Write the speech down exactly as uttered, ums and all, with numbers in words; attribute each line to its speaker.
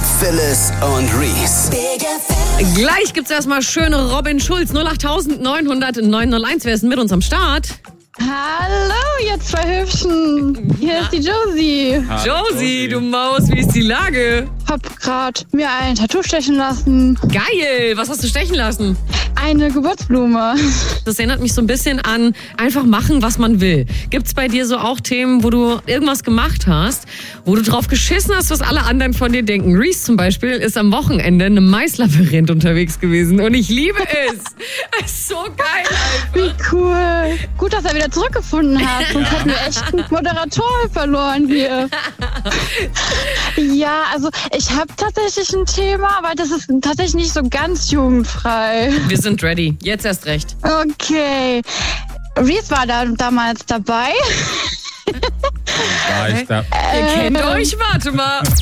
Speaker 1: Phyllis und Reese.
Speaker 2: Gleich gibt's erstmal schöne Robin Schulz. null acht neun hundert neun null eins. Wer ist denn mit uns am Start?
Speaker 3: Hallo, ihr zwei Hübschen. Hier ist die Josie.
Speaker 2: Hallo, Josie, du Maus, wie ist die Lage?
Speaker 3: Hab grad mir ein Tattoo stechen lassen.
Speaker 2: Geil, was hast du stechen lassen?
Speaker 3: Eine Geburtsblume.
Speaker 2: Das erinnert mich so ein bisschen an einfach machen, was man will. Gibt's bei dir so auch Themen, wo du irgendwas gemacht hast, wo du drauf geschissen hast, was alle anderen von dir denken? Reese zum Beispiel ist am Wochenende in einem Maislabyrinth unterwegs gewesen und ich liebe es. Es ist so geil einfach.
Speaker 3: Wie cool. Gut, dass er wieder zurückgefunden hat. Sonst hätten wir echt einen Moderator verloren hier. Ja, also ich habe tatsächlich ein Thema, aber das ist tatsächlich nicht so ganz jugendfrei.
Speaker 2: Wir sind ready. Jetzt erst recht.
Speaker 3: Okay. Reese war da damals dabei.
Speaker 4: War ich da?
Speaker 2: Ihr kennt euch, warte mal.